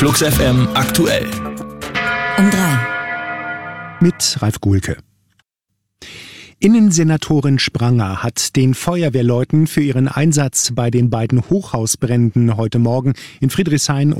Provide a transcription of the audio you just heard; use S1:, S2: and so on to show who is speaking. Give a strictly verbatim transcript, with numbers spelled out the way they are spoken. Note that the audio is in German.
S1: Flux F M aktuell.
S2: Um drei.
S3: Mit Ralf Guhlke. Innensenatorin Spranger hat den Feuerwehrleuten für ihren Einsatz bei den beiden Hochhausbränden heute Morgen in Friedrichshain